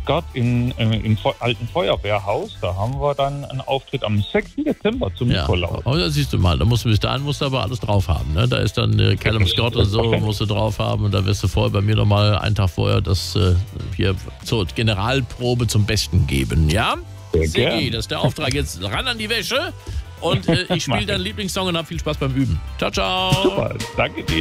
Stuttgart im alten Feuerwehrhaus. Da haben wir dann einen Auftritt am 6. Dezember zum Nikolaus. Oh, da siehst du mal, bis dahin musst du aber alles drauf haben. Ne? Da ist dann Callum Scott und so, musst du drauf haben. Und da wirst du vorher bei mir nochmal einen Tag vorher das hier zur Generalprobe zum Besten geben. Ja? Sigi, das ist der Auftrag. Jetzt ran an die Wäsche. Und ich spiele deinen Lieblingssong und hab viel Spaß beim Üben. Ciao, ciao. Super, danke dir.